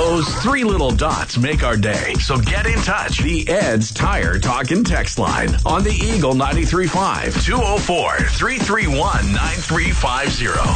Those three little dots make our day. So get in touch. The Ed's Tire Talk and Text line on the Eagle 93.5 204-331-9350.